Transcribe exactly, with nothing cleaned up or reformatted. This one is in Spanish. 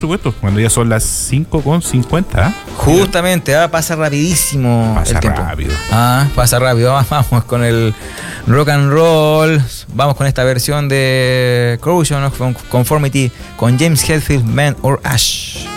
supuesto, cuando ya son las cinco con cincuenta. ¿eh? Justamente, ah, pasa rapidísimo. Pasa el tiempo. rápido. Ah, pasa rápido. Vamos con el rock and roll. Vamos con esta versión de Corrosion of Conformity con James Hetfield, Man or Ash.